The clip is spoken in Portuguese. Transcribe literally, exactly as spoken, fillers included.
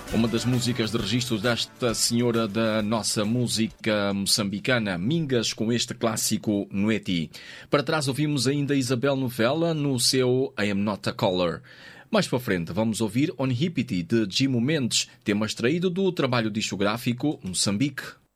Uma das músicas de registro desta senhora da nossa música moçambicana, Mingas, com este clássico Nueti. Para trás ouvimos ainda Isabel Novella no seu I Am Not a Caller. Mais para frente vamos ouvir On Hippity de Jimo Mendes, tema extraído do trabalho discográfico Moçambique.